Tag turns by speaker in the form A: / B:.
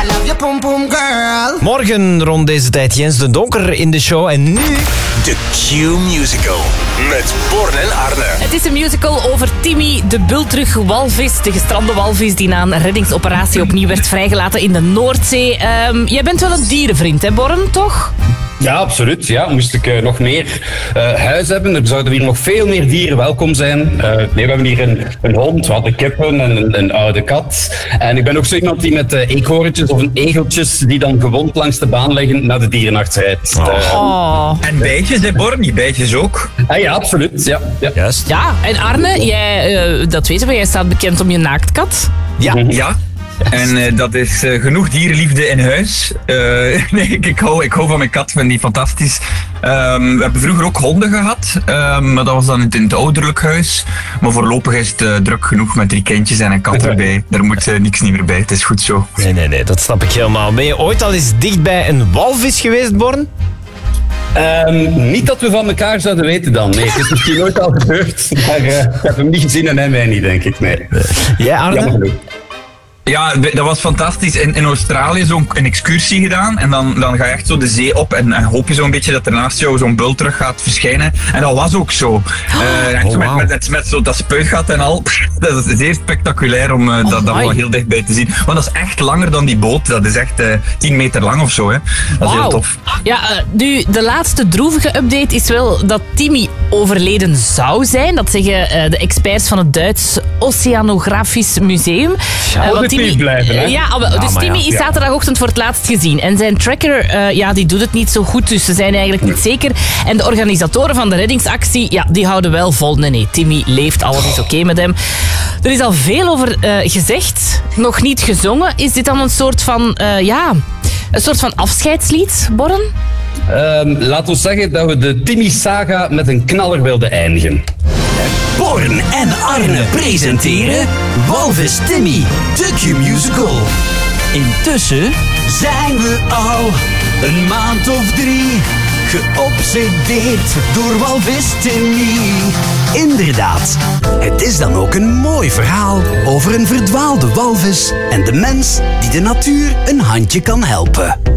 A: love your pom pom girl.
B: Morgen rond deze tijd Jens de Donker in de show. En nu...
C: De Q-musical met Born en Arne.
D: Het is een musical over Timmy, de bultrug-walvis. De gestrande walvis die na een reddingsoperatie opnieuw werd vrijgelaten in de Noordzee. Jij bent wel een dierenvriend, hè Born, toch?
E: Ja, absoluut. Ja, moest ik nog meer huis hebben, er zouden hier nog veel meer dieren welkom zijn. We hebben hier een hond, we hadden kippen en een oude kat. En ik ben ook zo iemand die met eekhoorntjes of egeltjes die dan gewond langs de baan liggen naar de dierenarts rijdt.
F: En bijtjes, hè, Born? Bijtjes ook?
E: Ja, absoluut. Ja.
B: Juist.
D: Ja, en Arne, jij, dat weten we, jij staat bekend om je naaktkat.
F: Ja. En dat is genoeg dierenliefde in huis. Nee, ik hou van mijn kat, vind die fantastisch. We hebben vroeger ook honden gehad, maar dat was dan in het ouderlijk huis. Maar voorlopig is het druk genoeg met 3 kindjes en een kat erbij. Daar moet niks niet meer bij, het is goed zo.
B: Nee, dat snap ik helemaal. Ben je ooit al eens dicht bij een walvis geweest, Born?
E: Niet dat we van elkaar zouden weten dan. Nee, het is misschien nooit al gebeurd. Maar ik heb hem niet gezien en hij mij niet, denk ik. Nee.
B: Jij, Arne?
E: Jammer genoeg.
F: Ja, dat was fantastisch. In Australië zo'n excursie gedaan. En dan ga je echt zo de zee op en hoop je zo'n beetje dat er naast jou zo'n bul terug gaat verschijnen. En dat was ook zo. Met zo dat spuitgat en al. Dat is zeer spectaculair om dat wel heel dichtbij te zien. Want dat is echt langer dan die boot. Dat is echt 10 meter lang of zo. Hè. Dat is heel tof.
D: Ja, nu, de laatste droevige update is wel dat Timmy overleden zou zijn. Dat zeggen de experts van het Duits Oceanografisch Museum.
E: Blijven, hè?
D: Dus Timmy is zaterdagochtend voor het laatst gezien. En zijn tracker, die doet het niet zo goed. Dus ze zijn eigenlijk niet zeker. En de organisatoren van de reddingsactie, die houden wel vol. Nee, Timmy leeft, alles is oké met hem. Er is al veel over gezegd. Nog niet gezongen. Is dit dan een soort van afscheidslied, Born?
E: Laten we zeggen dat we de Timmy-saga met een knaller wilden eindigen.
C: Born en Arne presenteren Walvis Timmy, de Q-musical. Intussen zijn we al een maand of 3 geobsedeerd door Walvis Timmy. Inderdaad, het is dan ook een mooi verhaal over een verdwaalde walvis en de mens die de natuur een handje kan helpen.